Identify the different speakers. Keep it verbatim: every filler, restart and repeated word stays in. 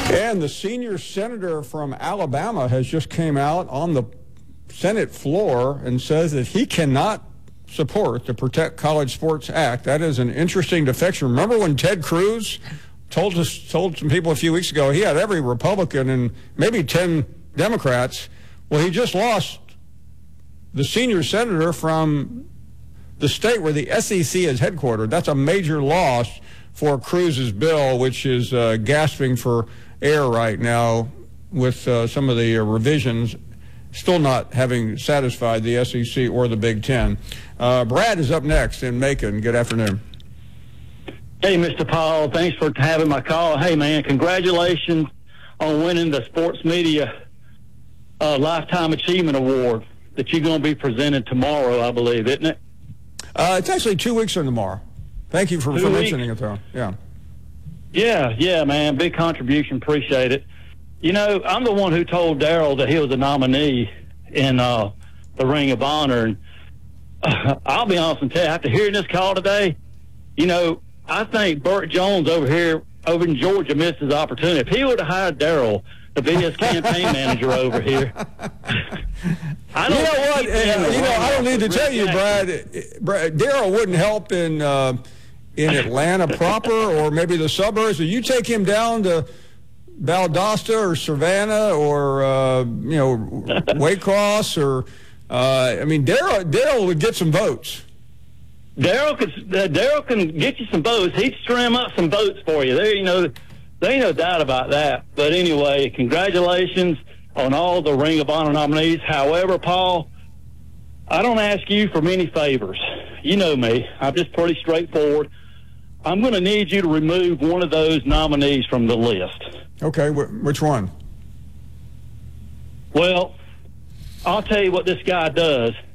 Speaker 1: And the senior senator from Alabama has just came out on the Senate floor and says that he cannot support the Protect College Sports Act. That is an interesting defection. Remember when Ted Cruz told us, told some people a few weeks ago he had every Republican and maybe ten Democrats? Well, he just lost the senior senator from the state where the S E C is headquartered. That's a major loss for Cruz's bill, which is uh, gasping for air right now with uh, some of the uh, revisions still not having satisfied the S E C or the Big Ten. Uh, Brad is up next in Macon. Good afternoon.
Speaker 2: Hey, Mister Paul. Thanks for having my call. Hey, man, congratulations on winning the Sports Media uh, Lifetime Achievement Award that you're going to be presented tomorrow, I believe, isn't it?
Speaker 1: Uh, it's actually two weeks from tomorrow. Thank you for, for mentioning it, though. Yeah.
Speaker 2: Yeah, yeah, man. Big contribution. Appreciate it. You know, I'm the one who told Daryl that he was a nominee in uh, the Ring of Honor. And uh, I'll be honest and tell you, after hearing this call today, you know, I think Burt Jones over here, over in Georgia, missed his opportunity. If he would have hired Daryl to be his campaign manager over here, I don't
Speaker 1: you know what? Uh, you know, I don't need to tell you, Brad. Brad Daryl wouldn't help in uh, in Atlanta proper, or maybe the suburbs. Or you take him down to Valdosta or Savannah or uh, you know Waycross, or uh, I mean, Daryl Daryl would get some votes.
Speaker 2: Daryl could uh, Daryl can get you some votes. He'd strum up some votes for you. There, you know, there ain't no doubt about that. But anyway, congratulations on all the Ring of Honor nominees. However, Paul, I don't ask you for many favors. You know me. I'm just pretty straightforward. I'm going to need you to remove one of those nominees from the list.
Speaker 1: Okay, wh- which one?
Speaker 2: Well, I'll tell you what this guy does.